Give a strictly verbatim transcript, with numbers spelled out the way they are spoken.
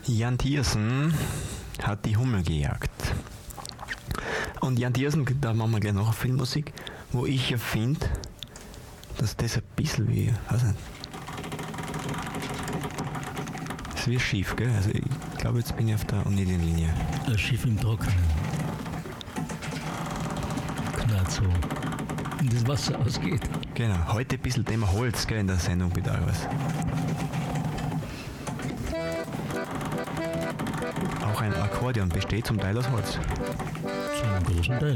Jan Tiersen hat die Hummel gejagt. Und Jan Tiersen, da machen wir gleich noch eine Filmmusik, wo ich ja finde, dass das ein bisschen wie, weiß nicht, das ist wie schief, gell? Also ich glaube, jetzt bin ich auf der Unilinie. Ein Schiff im Trockenen. Knallt so. Und das Wasser ausgeht. Genau, heute ein bisschen Thema Holz, gell, in der Sendung Pythagoras. Auch ein Akkordeon besteht zum Teil aus Holz. Zum großen Teil.